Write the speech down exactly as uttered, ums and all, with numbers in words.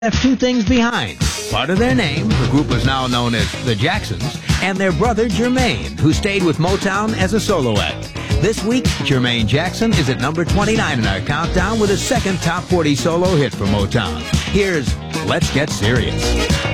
left two things behind. Part of their name, the group was now known as the Jacksons, and their brother Jermaine, who stayed with Motown as a solo act. This week, Jermaine Jackson is at number twenty-nine in our countdown with his second top forty solo hit for Motown. Here's Let's Get Serious.